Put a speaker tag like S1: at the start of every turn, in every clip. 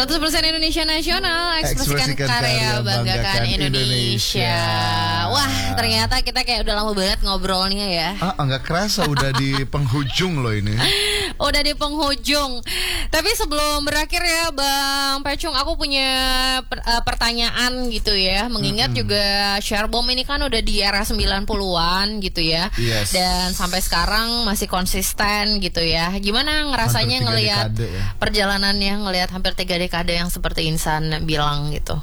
S1: 100% Indonesia Nasional, ekspresikan karya, banggakan Indonesia. Wah, ternyata kita kayak udah lama banget ngobrolnya ya.
S2: Nggak kerasa udah di penghujung loh ini.
S1: Udah di penghujung. Tapi sebelum berakhir ya Bang Pecung, aku punya pertanyaan gitu ya. Mengingat juga Sharebomb ini kan udah di era 90-an gitu ya.
S2: Yes.
S1: Dan sampai sekarang masih konsisten gitu ya. Gimana ngerasanya ngelihat perjalanannya, ngelihat hampir 3 dekade yang seperti Insan bilang gitu?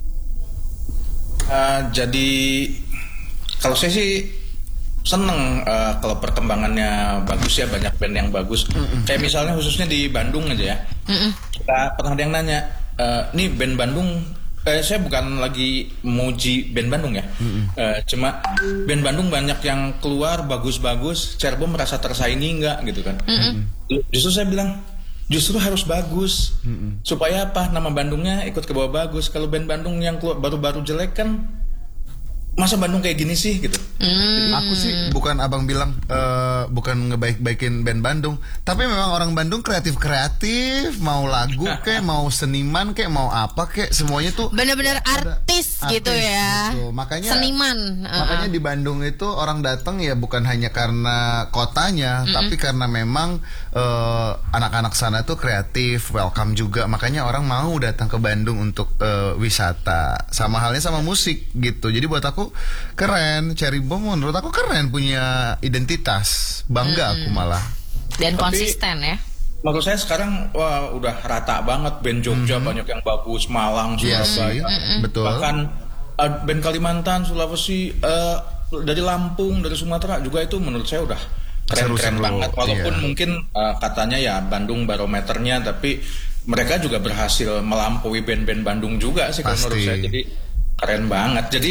S3: Jadi kalau saya sih seneng kalau perkembangannya bagus ya, banyak band yang bagus. Kayak misalnya khususnya di Bandung aja ya. Kita pernah ada yang nanya, nih band Bandung, saya bukan lagi muji band Bandung ya. Cuma band Bandung banyak yang keluar bagus-bagus, Sharebomb merasa tersaingi nggak gitu kan. Justru saya bilang, justru harus bagus. Supaya apa? Nama Bandungnya ikut ke bawah bagus. Kalau band Bandung yang keluar baru-baru jelek kan, masa Bandung kayak gini sih gitu.
S2: Aku sih bukan abang bilang bukan ngebaik-baikin band Bandung, tapi memang orang Bandung kreatif, mau lagu kek, mau seniman kek, mau apa kek, semuanya tuh
S1: benar-benar artis gitu ya.
S2: Gitu. Makanya
S1: seniman.
S2: Makanya di Bandung itu orang datang ya bukan hanya karena kotanya, tapi karena memang anak-anak sana tuh kreatif, welcome juga. Makanya orang mau datang ke Bandung untuk wisata. Sama halnya sama musik gitu. Jadi buat aku keren, Sharebomb menurut aku keren, punya identitas, bangga aku malah.
S1: Dan konsisten ya.
S3: Menurut saya sekarang wah udah rata banget band Jogja banyak yang bagus, Malang, Surabaya,
S2: betul.
S3: Bahkan band Kalimantan, Sulawesi, dari Lampung, dari Sumatera juga itu menurut saya udah keren-keren banget. Walaupun mungkin katanya ya Bandung barometernya, tapi mereka juga berhasil melampaui band-band Bandung juga sih kalau menurut saya. Jadi keren banget. Jadi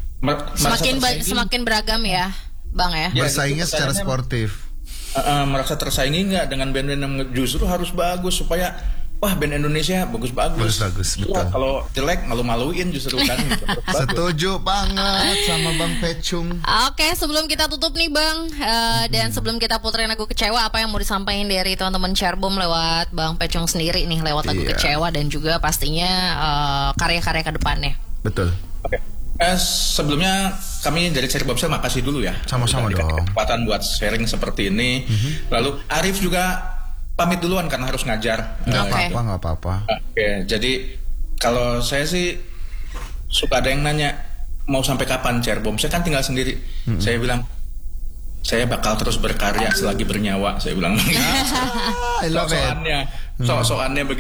S1: semakin beragam ya, Bang ya.
S2: Bersaingnya secara sportif.
S3: Merasa tersaingi nggak dengan band-band yang justru harus bagus supaya wah band Indonesia bagus-bagus.
S2: Betul.
S3: Ya, kalau jelek malu-maluin justru kan.
S2: Setuju banget sama Bang Pecung.
S1: Oke, sebelum kita tutup nih Bang, dan sebelum kita puterin lagu Kecewa, apa yang mau disampaikan dari teman-teman Sharebomb lewat Bang Pecung sendiri nih, lewat lagu Kecewa dan juga pastinya karya-karya ke depannya.
S2: Betul.
S3: Oke. Sebelumnya kami dari Sharebomb makasih dulu ya.
S2: Sama-sama dong.
S3: Kesempatan buat sharing seperti ini. Lalu Arif juga pamit duluan karena harus ngajar.
S2: Nggak apa-apa.
S3: Oke, jadi kalau saya sih suka ada yang nanya mau sampai kapan Sharebomb. Saya kan tinggal sendiri. Saya bilang saya bakal terus berkarya selagi bernyawa. Saya bilang.
S2: I love it.
S3: Soalnya begitu.